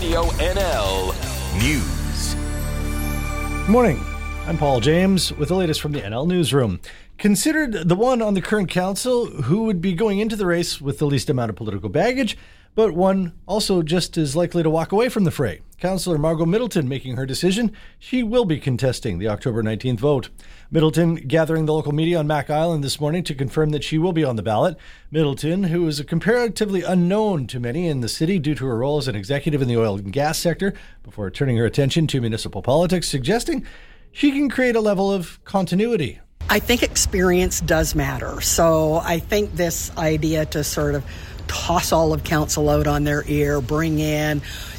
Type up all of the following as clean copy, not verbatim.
Radio NL News. Good morning. I'm Paul James with the latest from the NL Newsroom. Considered the one on the current council who would be going into the race with the least amount of political baggage, but one also just as likely to walk away from the fray. Councillor Margot Middleton making her decision. She will be contesting the October 19th vote. Middleton gathering the local media on Mac Island this morning to confirm that she will be on the ballot. Middleton, who is comparatively unknown to many in the city due to her role as an executive in the oil and gas sector, before turning her attention to municipal politics, suggesting she can create a level of continuity. I think experience does matter. So I think this idea to sort of toss all of council out on their ear, bring in,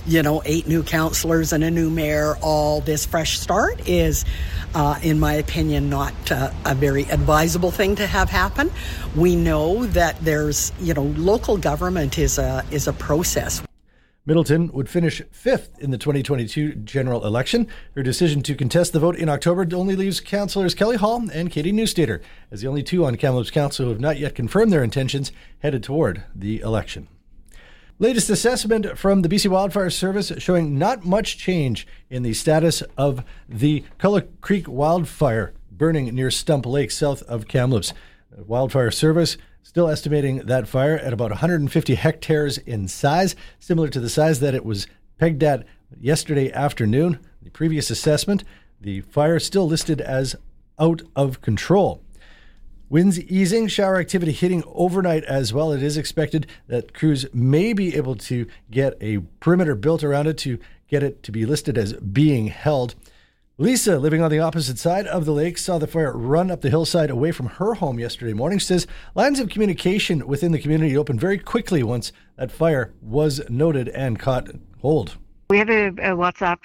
8 new councillors and a new mayor, all this fresh start is, in my opinion, not a very advisable thing to have happen. We know that there's, local government is a process. Middleton would finish 5th in the 2022 general election. Her decision to contest the vote in October only leaves councillors Kelly Hall and Katie Neustaedter as the only two on Kamloops Council who have not yet confirmed their intentions headed toward the election. Latest assessment from the BC Wildfire Service showing not much change in the status of the Culloch Creek wildfire burning near Stump Lake south of Kamloops. The Wildfire Service still estimating that fire at about 150 hectares in size, similar to the size that it was pegged at yesterday afternoon. The previous assessment, the fire still listed as out of control. Winds easing, shower activity hitting overnight as well. It is expected that crews may be able to get a perimeter built around it to get it to be listed as being held. Lisa, living on the opposite side of the lake, saw the fire run up the hillside away from her home yesterday morning. She says lines of communication within the community opened very quickly once that fire was noted and caught hold. We have a WhatsApp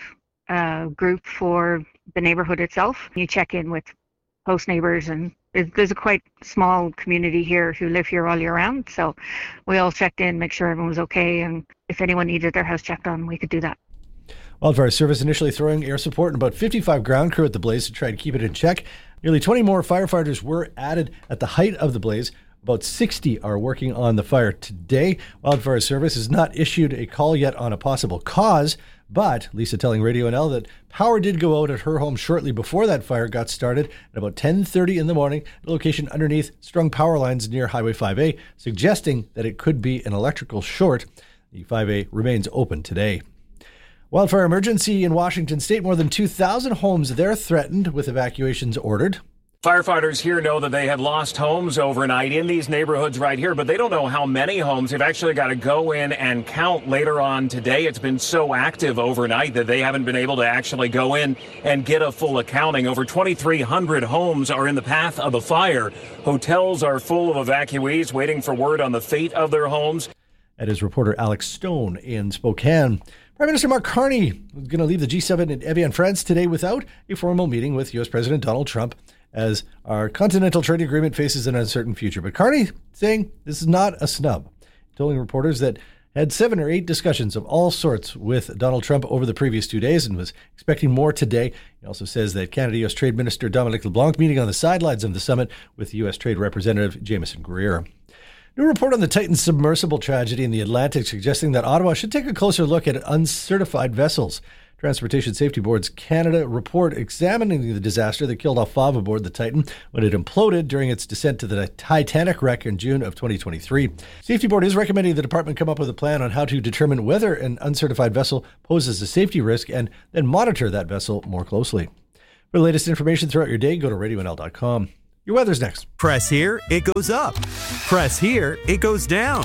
group for the neighborhood itself. You check in with host neighbors, and there's a quite small community here who live here all year round. So we all checked in, make sure everyone was okay, and if anyone needed their house checked on, we could do that. Wildfire Service initially throwing air support and about 55 ground crew at the blaze to try to keep it in check. Nearly 20 more firefighters were added at the height of the blaze. About 60 are working on the fire today. Wildfire Service has not issued a call yet on a possible cause, but Lisa telling Radio NL that power did go out at her home shortly before that fire got started at about 10:30 in the morning, the location underneath strung power lines near Highway 5A, suggesting that it could be an electrical short. The 5A remains open today. Wildfire emergency in Washington state. More than 2,000 homes there threatened with evacuations ordered. Firefighters here know that they have lost homes overnight in these neighborhoods right here, but they don't know how many homes. They've actually got to go in and count later on today. It's been so active overnight that they haven't been able to actually go in and get a full accounting. Over 2,300 homes are in the path of the fire. Hotels are full of evacuees waiting for word on the fate of their homes. That is reporter Alex Stone in Spokane. Prime Minister Mark Carney is going to leave the G7 in Evian, France today without a formal meeting with U.S. President Donald Trump as our continental trade agreement faces an uncertain future. But Carney saying this is not a snub, telling reporters that had 7 or 8 discussions of all sorts with Donald Trump over the previous 2 days and was expecting more today. He also says that Canada-U.S. Trade Minister Dominic LeBlanc meeting on the sidelines of the summit with U.S. Trade Representative Jameson Greer. New report on the Titan submersible tragedy in the Atlantic suggesting that Ottawa should take a closer look at uncertified vessels. Transportation Safety Board's Canada report examining the disaster that killed off 5 aboard the Titan when it imploded during its descent to the Titanic wreck in June of 2023. Safety Board is recommending the department come up with a plan on how to determine whether an uncertified vessel poses a safety risk and then monitor that vessel more closely. For the latest information throughout your day, go to radionl.com. Your weather's next. Press here, it goes up. Press here, it goes down.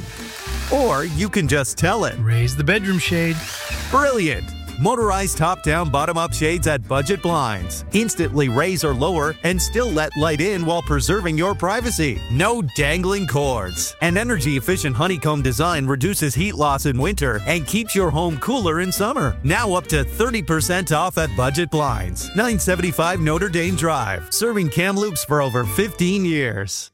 Or you can just tell it. Raise the bedroom shade. Brilliant. Motorized top-down, bottom-up shades at Budget Blinds. Instantly raise or lower and still let light in while preserving your privacy. No dangling cords. An energy-efficient honeycomb design reduces heat loss in winter and keeps your home cooler in summer. Now up to 30% off at Budget Blinds. 975 Notre Dame Drive. Serving Kamloops for over 15 years.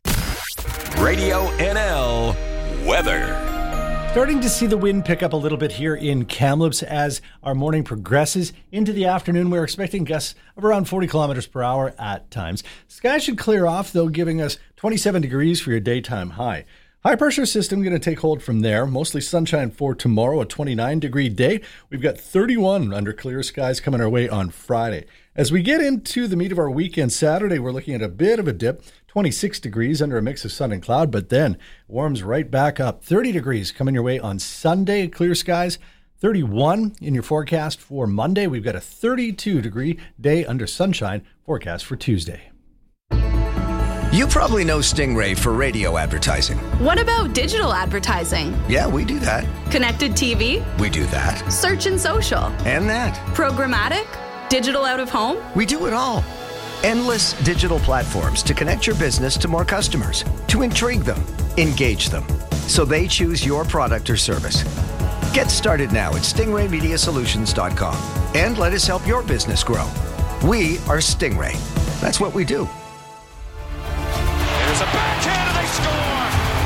Radio NL weather. Starting to see the wind pick up a little bit here in Kamloops as our morning progresses into the afternoon. We're expecting gusts of around 40 kilometers per hour at times. Skies should clear off, though, giving us 27 degrees for your daytime high. High pressure system going to take hold from there. Mostly sunshine for tomorrow, a 29-degree day. We've got 31 under clear skies coming our way on Friday. As we get into the meat of our weekend, Saturday, we're looking at a bit of a dip. 26 degrees under a mix of sun and cloud, but then warms right back up. 30 degrees coming your way on Sunday, clear skies. 31 in your forecast for Monday. We've got a 32-degree day under sunshine forecast for Tuesday. You probably know Stingray for radio advertising. What about digital advertising? Yeah, we do that. Connected TV? We do that. Search and social? And that. Programmatic? Digital out of home? We do it all. Endless digital platforms to connect your business to more customers, to intrigue them, engage them, so they choose your product or service. Get started now at stingraymediasolutions.com and let us help your business grow. We are Stingray. That's what we do. There's a backhand and they score!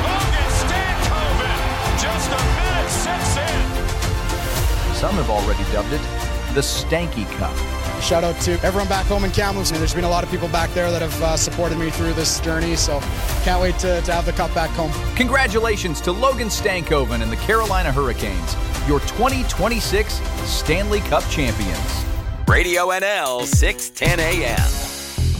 Logan Stankoven, just a minute 6 in. Some have already dubbed it the Stanky Cup. Shout out to everyone back home in Kamloops. There's been a lot of people back there that have supported me through this journey, so can't wait to have the cup back home. Congratulations to Logan Stankoven and the Carolina Hurricanes, your 2026 Stanley Cup champions. Radio NL 610 AM.